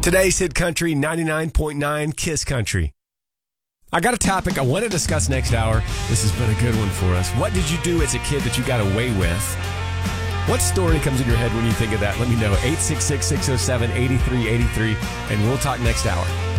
Today's Hit Country 99.9 Kiss Country. I got a topic I want to discuss next hour. This has been a good one for us. What did you do as a kid that you got away with? What story comes in your head when you think of that? Let me know. 866-607-8383, and we'll talk next hour.